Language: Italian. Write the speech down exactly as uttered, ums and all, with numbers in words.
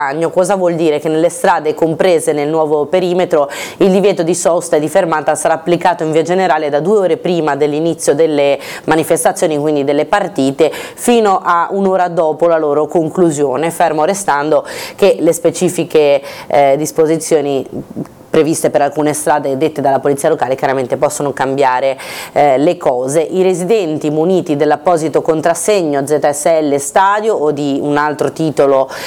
Cosa vuol dire? Che nelle strade comprese nel nuovo perimetro il divieto di sosta e di fermata sarà applicato in via generale da due ore prima dell'inizio delle manifestazioni, quindi delle partite, fino a un'ora dopo la loro conclusione, fermo restando che le specifiche eh, disposizioni previste per alcune strade dette dalla polizia locale chiaramente possono cambiare eh, le cose. I residenti muniti dell'apposito contrassegno Z S L Stadio o di un altro titolo